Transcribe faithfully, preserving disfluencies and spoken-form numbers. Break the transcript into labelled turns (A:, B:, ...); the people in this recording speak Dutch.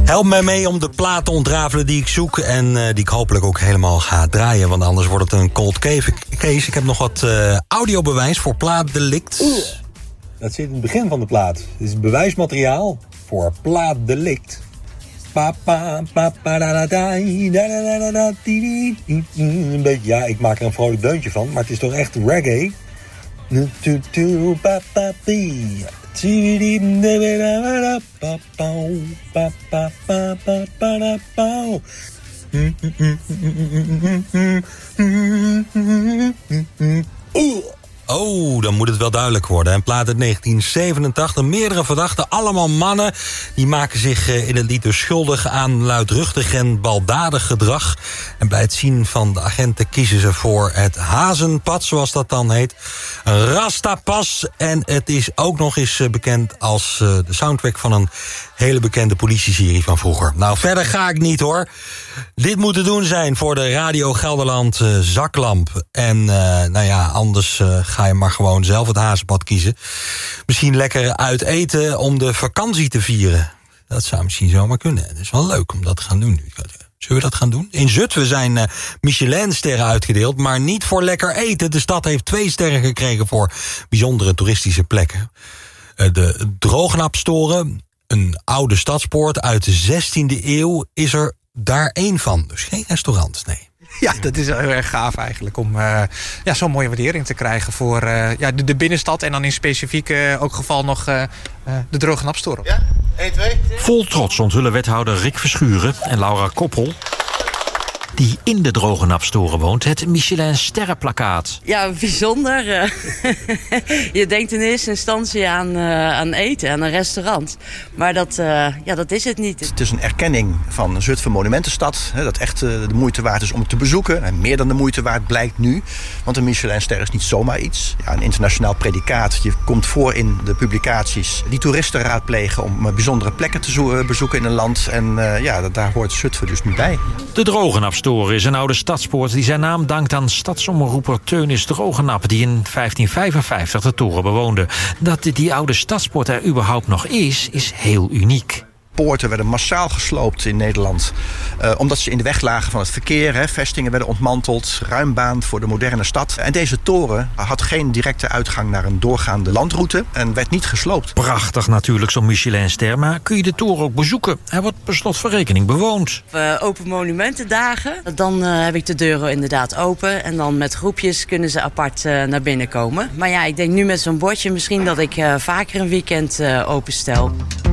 A: Help mij mee om de plaat te ontrafelen die ik zoek en uh, die ik hopelijk ook helemaal ga draaien. Want anders wordt het een cold case. Ik heb nog wat uh, audiobewijs voor plaatdelict. Oeh. Dat zit in het begin van de plaat. Dit is bewijsmateriaal voor plaatdelict. Ja, ik maak er een vrolijk deuntje van, maar het is toch echt reggae. Oh, dan moet het wel duidelijk worden. En plaat uit negentien zevenentachtig. Meerdere verdachten, allemaal mannen. Die maken zich in het lied dus schuldig aan luidruchtig en baldadig gedrag. En bij het zien van de agenten kiezen ze voor het hazenpad, zoals dat dan heet. Een rastapas. En het is ook nog eens bekend als de soundtrack van een hele bekende politieserie van vroeger. Nou, verder ga ik niet, hoor. Dit moet te doen zijn voor de Radio Gelderland uh, zaklamp. En uh, nou ja, anders uh, ga je maar gewoon zelf het hazenpad kiezen. Misschien lekker uit eten om de vakantie te vieren. Dat zou misschien zomaar kunnen. Het is wel leuk om dat te gaan doen. Zullen we dat gaan doen? In Zutphen zijn uh, Michelin-sterren uitgedeeld, maar niet voor lekker eten. De stad heeft twee sterren gekregen voor bijzondere toeristische plekken. Uh, de Droognapstoren, een oude stadspoort uit de zestiende eeuw, is er daar één van. Dus geen restaurant, nee.
B: Ja, dat is heel erg gaaf eigenlijk om uh, ja, zo'n mooie waardering te krijgen voor uh, ja, de, de binnenstad. En dan in specifiek uh, ook geval nog uh, uh, de Droognapstoren.
C: Ja, één, twee.
D: Vol trots onthullen wethouder Rick Verschuren en Laura Koppel, die in de Droognapstoren woont, het Michelin-sterrenplakkaat.
E: Ja, bijzonder. Je denkt in eerste instantie aan, uh, aan eten, aan een restaurant. Maar dat, uh, ja, dat is het niet.
C: Het is een erkenning van Zutphen Monumentenstad. Hè, dat echt uh, de moeite waard is om het te bezoeken. En meer dan de moeite waard blijkt nu. Want een Michelin-ster is niet zomaar iets. Ja, een internationaal predicaat. Je komt voor in de publicaties die toeristen raadplegen om uh, bijzondere plekken te zo- uh, bezoeken in een land. En uh, ja, dat, daar hoort Zutphen dus nu bij.
D: De Droognapstoren is een oude stadspoort die zijn naam dankt aan stadsomroeper Teunis Drogenap, die in vijftien vijfenvijftig de toren bewoonde. Dat die oude stadspoort er überhaupt nog is, is heel uniek.
C: Poorten werden massaal gesloopt in Nederland. Uh, omdat ze in de weg lagen van het verkeer. Hè. Vestingen werden ontmanteld. Ruim baan voor de moderne stad. En deze toren had geen directe uitgang naar een doorgaande landroute. En werd niet gesloopt.
D: Prachtig natuurlijk, zo'n Michelin-ster. Maar kun je de toren ook bezoeken? Hij wordt per slot van rekening bewoond.
E: Uh, open monumentendagen. Dan uh, heb ik de deuren inderdaad open. En dan met groepjes kunnen ze apart uh, naar binnen komen. Maar ja, ik denk nu met zo'n bordje misschien dat ik uh, vaker een weekend uh, openstel.